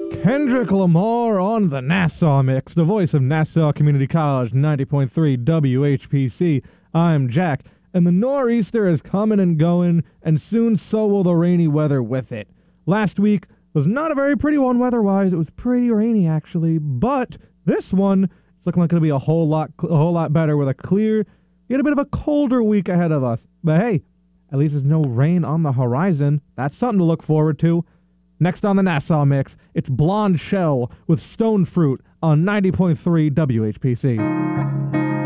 Kendrick Lamar on the Nassau Mix, the voice of Nassau Community College, 90.3 WHPC. I'm Jack, and the nor'easter is coming and going, and soon so will the rainy weather with it. Last week was not a very pretty one weather-wise. It was pretty rainy, actually, but this one is looking like it'll be a whole lot better with a clear, yet a bit of a colder week ahead of us. But hey, at least there's no rain on the horizon. That's something to look forward to. Next on the Nassau Mix, it's Blonde Shell with Stone Fruit on 90.3 WHPC.